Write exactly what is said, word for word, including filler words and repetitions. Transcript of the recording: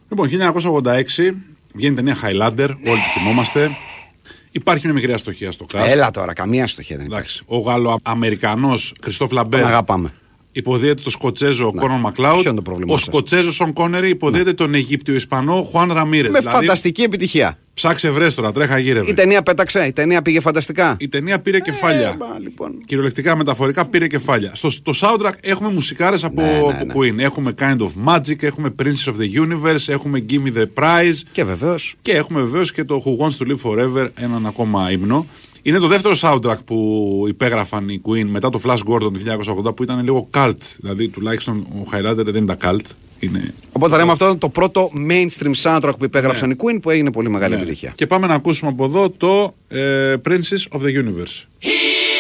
Λοιπόν, χίλια εννιακόσια ογδόντα έξι βγαίνει ταινία Highlander, όλοι τη θυμόμαστε. Υπάρχει μια μικρή αστοχία στο cast. Έλα τώρα, καμία αστοχία δεν υπάρχει. Εντάξει, ο Γαλλοαμερικανός Κριστόφ Λαμπέρ. Τον αγαπάμε. Υποδίεται το Σκοτσέζο Κόνορ Μακλάουντ. Ποιο είναι το πρόβλημα Ο αυτό? Σκοτσέζο Σον Κόνερι υποδίεται ναι. τον Αιγύπτιο Ισπανό Χουάν Ραμίρες. Με δηλαδή, φανταστική επιτυχία. Ψάξε βρες τώρα, τρέχα γύρευε. Η ταινία πέταξε, η ταινία πήγε φανταστικά. Η ταινία πήρε κεφάλια. Ε, μα, λοιπόν. Κυριολεκτικά, μεταφορικά πήρε κεφάλια. Στο, στο soundtrack έχουμε μουσικάρες από, ναι, ναι, από ναι. Queen. Έχουμε Kind of Magic, έχουμε Princess of the Universe, έχουμε Give Me the Prize. Και βεβαίως. Και έχουμε βεβαίως και το Who Wants to Live Forever, έναν ακόμα ύμνο. Είναι το δεύτερο soundtrack που υπέγραφαν οι Queen μετά το Flash Gordon του χίλια εννιακόσια ογδόντα που ήταν λίγο cult. Δηλαδή τουλάχιστον ο Highlander δεν ήταν cult. Είναι... Οπότε λέμε αυτό το πρώτο mainstream soundtrack που υπέγραψαν ναι. οι Queen που έγινε πολύ μεγάλη ναι. επιτυχία. Και πάμε να ακούσουμε από εδώ το ε, Princess of the Universe.